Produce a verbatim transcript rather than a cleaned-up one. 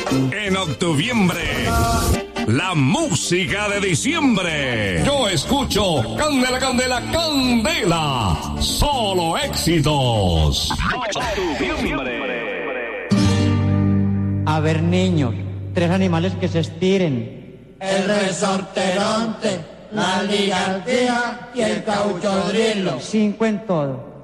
En octuviembre, la música de diciembre. Yo escucho Candela, Candela, Candela. Solo éxitos. A ver, niños, tres animales que se estiren. El resorteronte, la ligartía y el cauchodrilo. Cinco en todo.